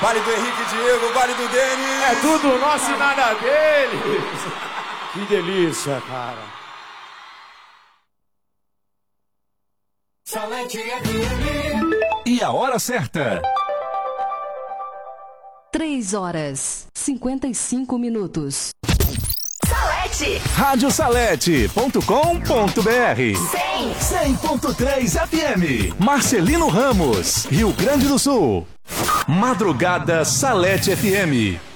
Vale do Henrique Diego, vale do Denis. É tudo nosso e nada deles. Que delícia, cara. Salete FM. E a hora certa. 3h55. Salete. Radiosalete.com.br 100.3 FM. Marcelino Ramos, Rio Grande do Sul. Madrugada Salete FM.